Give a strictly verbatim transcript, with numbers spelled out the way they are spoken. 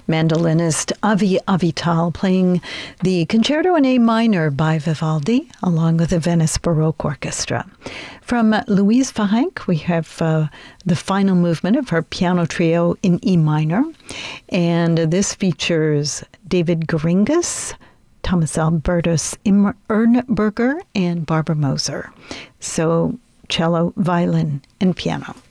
mandolinist Avi Avital playing the Concerto in A minor by Vivaldi, along with the Venice Baroque Orchestra. From Louise Fahenk, we have uh, the final movement of her piano trio in E minor, and this features David Geringas, Thomas Albertus Ernberger, and Barbara Moser. So cello, violin, and piano.